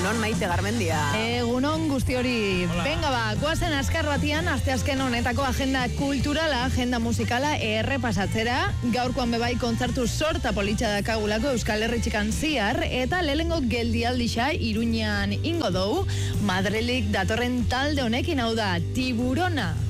egunon Maite Garmendia. Egunon guzti hori. Venga ba, guazen azkar batian, asteazken honetako agenda kulturala, agenda musikala errepasatzera. Gaurkoan bebai kontzertu sorta politxa dakagulako Euskal Herri txikan ziar, eta lehengo geldialdixa Iruñan ingo dou, Madrilik datorren talde honekin hau da, Tiburona.